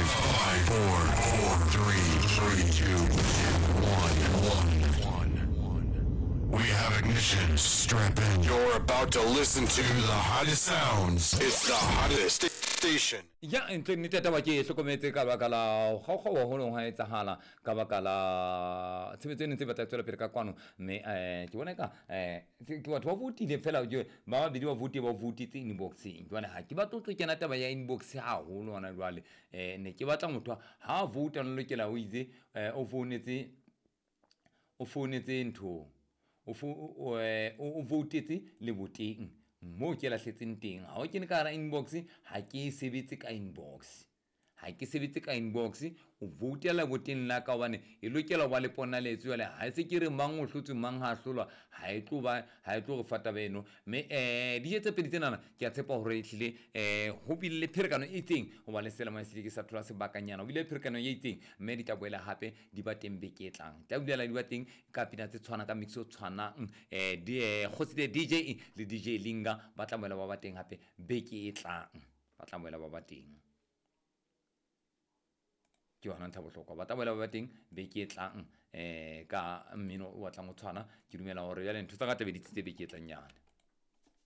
We have ignition. Strap in. You're about to listen to the hottest sounds. It's the hottest station. Ya internet taba ke hlokometse ka baka la ga ho long ha etsahala ka baka la tshebetso ene tse batla tswela pele ka kwano me ke bona ka ke batho ba votile fela je ba bedi ba votitse inboxing jwale ha ke batla tlo kena taba ya inbox ha ho lona jwale ne ke batla motho ha vota no lokela o itse o founetse ntho o votetse le boteng mo ke lahletseng teng ha o kene ka ra inbox ha ke sebetse ka inbox o votela boteng la ka bane e lokela ba le ponaletso yale ha se ke re mang o hlotse mang ha hlolwa ha e tlo go fata beno me di etse pedi tsena ke a tshepa hore ehlile ho bile pherekano e teng ho ba le selama se ke sa thola se bakanyana ho bile pherekano e teng me di taboela hape di ba teng beke tlang ta bulela di ba teng ka pina tse tshwana ka mix o tshwanang khotsite DJ le DJ Linga ba tlamoela ba teng hape beke e tlang ba tlamoela ba teng ke hona ntha bohlokwa ba taboela ba teng beke e tlang ka mmino o batlang o tshwana ke dumela hore ya le ntho tsa ka tebe di tsitse beke e tlang nyana